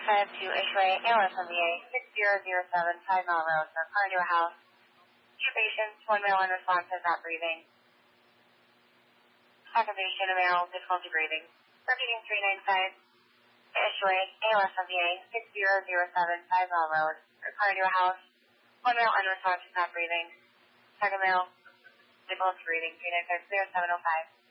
3952 Ishway, ALS MVA, 6007 5 Mile Road, for car to a house. Two patients, one male unresponsive, not breathing. Second patient, a male, difficulty breathing. Repeating 395 Ishway, ALS MVA, 6007 5 Mile Road, for car to a house. One male unresponsive, not breathing. Second male, difficulty breathing, 3950 705.